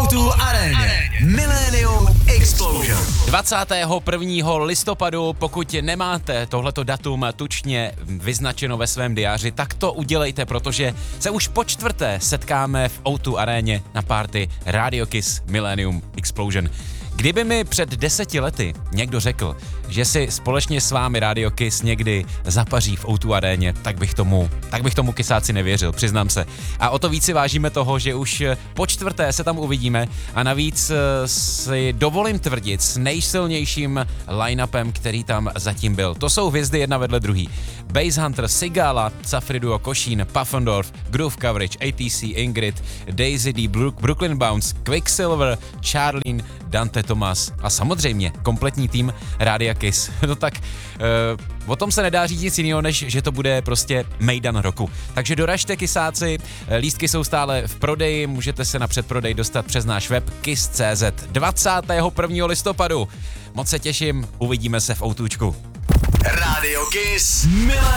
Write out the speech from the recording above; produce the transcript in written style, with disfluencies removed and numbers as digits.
O2 aréně. Millennium Explosion. 21. listopadu, pokud nemáte tohleto datum tučně vyznačeno ve svém diáři, tak to udělejte, protože se už po čtvrté setkáme v O2 aréně na party Radio Kiss Millennium Explosion. Kdyby mi před 10 lety někdo řekl, že si společně s vámi Radio Kiss někdy zapaří v O2 aréně, tak bych tomu kysáci nevěřil, přiznám se. A o to víc si vážíme toho, že už po čtvrté se tam uvidíme a navíc si dovolím tvrdit s nejsilnějším line-upem, který tam zatím byl. To jsou hvězdy jedna vedle druhý. Basshunter, Sigala, Safriduo, Košín, Puffendorf, Groove Coverage, ATC, Ingrid, Daisy D, Brooklyn Bounce, Quicksilver, Charlene, Dante Thomas a samozřejmě kompletní tým Rádia Kiss. No tak o tom se nedá říct nic jiného, než že to bude prostě mejdan roku. Takže doražte kysáci, lístky jsou stále v prodeji, můžete se na předprodej dostat přes náš web kiss.cz 21. listopadu. Moc se těším, uvidíme se v Outůčku. Radio Kiss Millennium